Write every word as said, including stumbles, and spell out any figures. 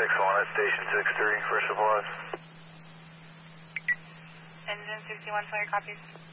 six one at station six three for supplies. Engine sixty-one, fire copies.